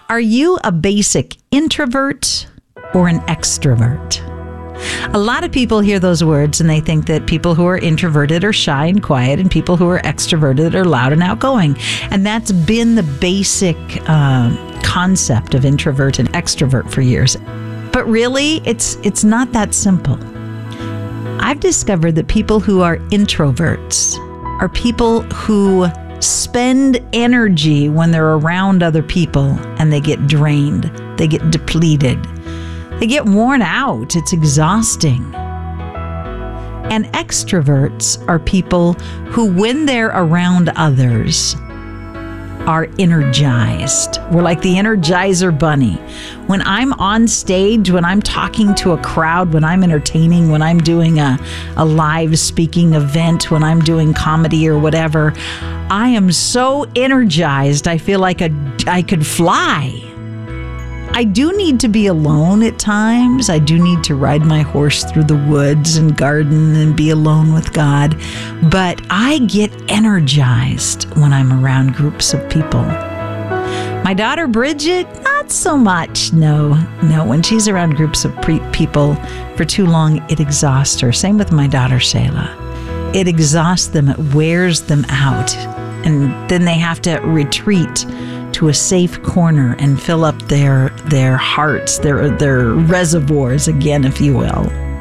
Are you a basic introvert or an extrovert? A lot of people hear those words and they think that people who are introverted are shy and quiet, and people who are extroverted are loud and outgoing. And that's been the basic concept of introvert and extrovert for years. But really, it's not that simple. I've discovered that people who are introverts are people who spend energy when they're around other people, and they get drained, they get depleted, they get worn out. It's exhausting. And extroverts are people who, when they're around others, are energized. We're like the Energizer Bunny. When I'm on stage, when I'm talking to a crowd, when I'm entertaining, when I'm doing a live speaking event, when I'm doing comedy or whatever, I am so energized. I feel like I could fly. I do need to be alone at times. I do need to ride my horse through the woods and garden and be alone with God. But I get energized when I'm around groups of people. My daughter Bridget, not so much. No. When she's around groups of people for too long, it exhausts her. Same with my daughter Shayla. It exhausts them. It wears them out. And then they have to retreat to a safe corner and fill up their hearts, their reservoirs again, if you will.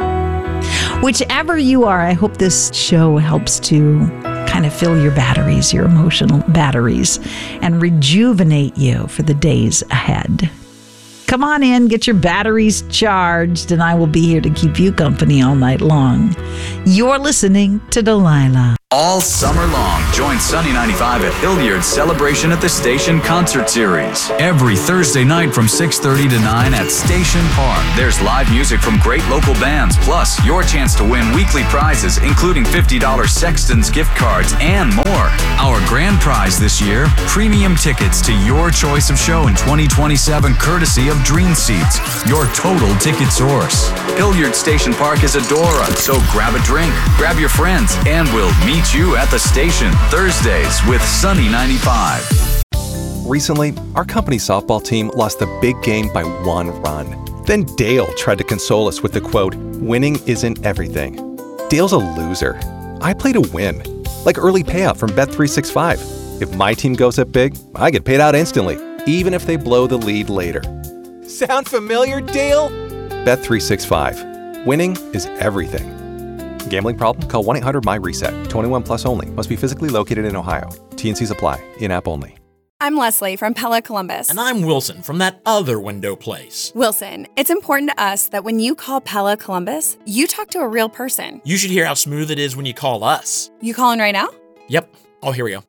Whichever you are, I hope this show helps to kind of fill your batteries, your emotional batteries, and rejuvenate you for the days ahead. Come on in, get your batteries charged, and I will be here to keep you company all night long. You're listening to Delilah. All summer long, join Sunny 95 at Hilliard's Celebration at the Station concert series. Every Thursday night from 6:30 to 9 at Station Park. There's live music from great local bands, plus your chance to win weekly prizes, including $50 Sexton's gift cards and more. Our grand prize this year, premium tickets to your choice of show in 2027, courtesy of Dream Seats, your total ticket source. Hilliard Station Park is Adora, so grab a drink, grab your friends, and we'll meet you at the station Thursdays with Sunny 95. Recently, our company softball team lost the big game by 1 run. Then Dale tried to console us with the quote, "Winning isn't everything." Dale's a loser. I play to win, like early payout from Bet365. If my team goes up big, I get paid out instantly, even if they blow the lead later. Sound familiar, Dale? Bet365. Winning is everything. Gambling problem? Call 1-800-MY-RESET. 21 plus only. Must be physically located in Ohio. T&Cs apply. In-app only. I'm Leslie from Pella Columbus. And I'm Wilson from that other window place. Wilson, it's important to us that when you call Pella Columbus, you talk to a real person. You should hear how smooth it is when you call us. You calling right now? Yep. Oh, here we go.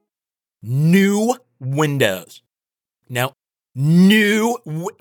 New windows. No. New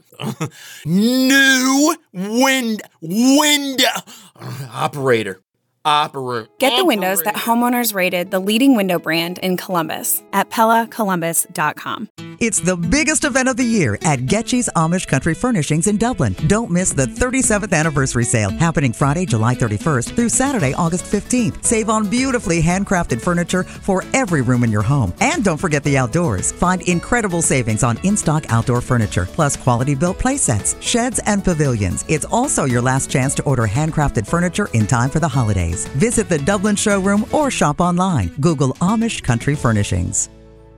window. Operator. Get the windows that homeowners rated the leading window brand in Columbus at PellaColumbus.com. It's the biggest event of the year at Getchy's Amish Country Furnishings in Dublin. Don't miss the 37th anniversary sale happening Friday, July 31st through Saturday, August 15th. Save on beautifully handcrafted furniture for every room in your home. And don't forget the outdoors. Find incredible savings on in-stock outdoor furniture, plus quality-built play sets, sheds, and pavilions. It's also your last chance to order handcrafted furniture in time for the holidays. Visit the Dublin showroom or shop online. Google Amish Country Furnishings.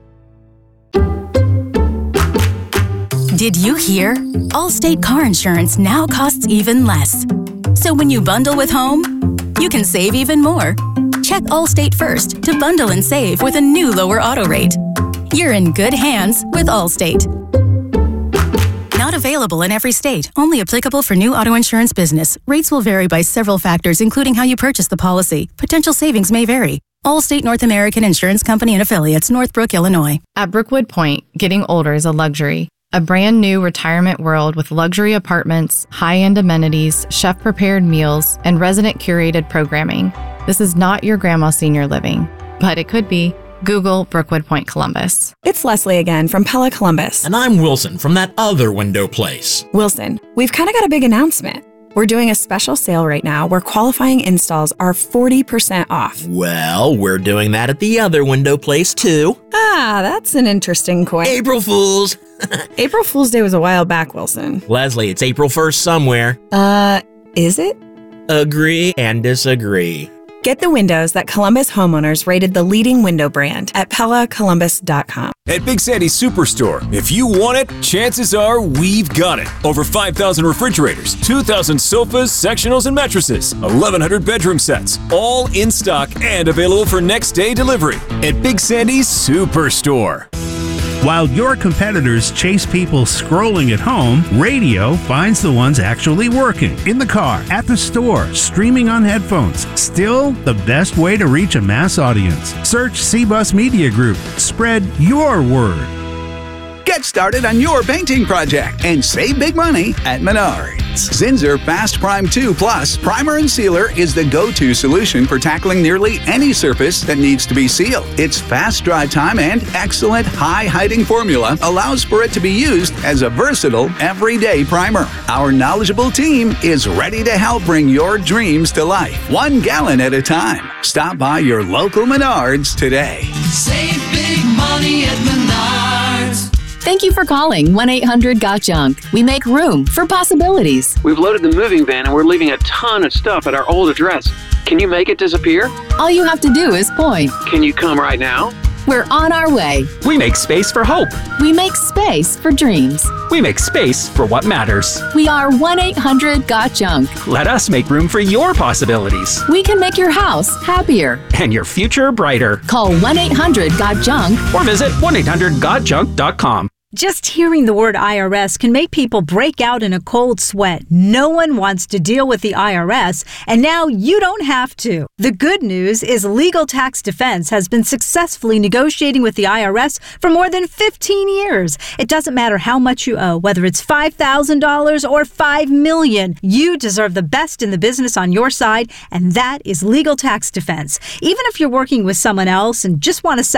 Did you hear? Allstate car insurance now costs even less. So when you bundle with home, you can save even more. Check Allstate first to bundle and save with a new lower auto rate. You're in good hands with Allstate. Not available in every state. Only applicable for new auto insurance business. Rates will vary by several factors, including how you purchase the policy. Potential savings may vary. Allstate North American Insurance Company and Affiliates, Northbrook, Illinois. At Brookwood Point, getting older is a luxury. A brand new retirement world with luxury apartments, high-end amenities, chef-prepared meals, and resident-curated programming. This is not your grandma's senior living, but it could be. Google Brookwood Point Columbus. It's Leslie again from Pella Columbus. And I'm Wilson from that other window place. Wilson, we've kind of got a big announcement. We're doing a special sale right now where qualifying installs are 40% off. Well, we're doing that at the other window place too. Ah, that's an interesting coin. April Fools! April Fool's Day was a while back, Wilson. Leslie, it's April 1st somewhere. Is it? Agree and disagree. Get the windows that Columbus homeowners rated the leading window brand at PellaColumbus.com. At Big Sandy's Superstore, if you want it, chances are we've got it. Over 5,000 refrigerators, 2,000 sofas, sectionals, and mattresses, 1,100 bedroom sets, all in stock and available for next day delivery. At Big Sandy's Superstore. While your competitors chase people scrolling at home, radio finds the ones actually working. In the car, at the store, streaming on headphones. Still the best way to reach a mass audience. Search CBus Media Group. Spread your word. Get started on your painting project and save big money at Menards. Zinsser Fast Prime 2 Plus Primer and Sealer is the go-to solution for tackling nearly any surface that needs to be sealed. Its fast dry time and excellent high-hiding formula allows for it to be used as a versatile, everyday primer. Our knowledgeable team is ready to help bring your dreams to life, 1 gallon at a time. Stop by your local Menards today. Save big money at Menards. Thank you for calling 1-800-GOT-JUNK. We make room for possibilities. We've loaded the moving van and we're leaving a ton of stuff at our old address. Can you make it disappear? All you have to do is point. Can you come right now? We're on our way. We make space for hope. We make space for dreams. We make space for what matters. We are 1-800-GOT-JUNK. Let us make room for your possibilities. We can make your house happier. And your future brighter. Call 1-800-GOT-JUNK. Or visit 1-800-GOT-JUNK.com. Just hearing the word IRS can make people break out in a cold sweat. No one wants to deal with the IRS, and now you don't have to. The good news is Legal Tax Defense has been successfully negotiating with the IRS for more than 15 years. It doesn't matter how much you owe, whether it's $5,000 or $5 million. You deserve the best in the business on your side, and that is Legal Tax Defense. Even if you're working with someone else and just want to